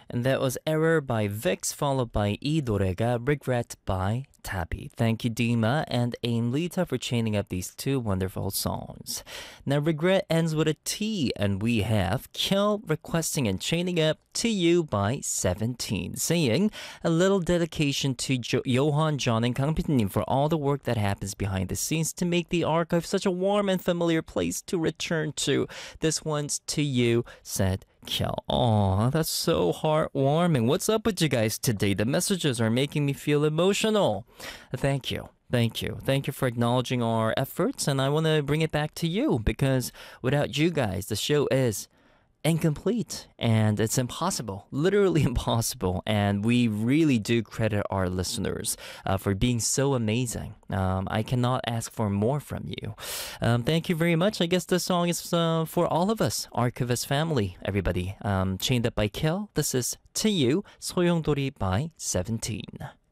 And that was Error by Vix, followed by 이 노래가 Regret by Tabby. Thank you, Dima and Ainlita, for chaining up these two wonderful songs. Now, Regret ends with a T, and we have Kyo requesting and chaining up To You by 17, saying a little dedication to Johan, John, and Kang Pitnim for all the work that happens behind the scenes to make the archive such a warm and familiar place to return to. This one's To You, said Kyo. Aw, that's so heartwarming. What's up with you guys today? The messages are making me feel emotional. Thank you. Thank you. Thank you for acknowledging our efforts, and I want to bring it back to you because without you guys, the show is incomplete and it's impossible, literally impossible. And we really do credit our listeners for being so amazing. I cannot ask for more from you. Thank you very much. I guess this song is for all of us, Archivist family, everybody. Chained Up by Kill. This is To You, 소용돌이 by 17.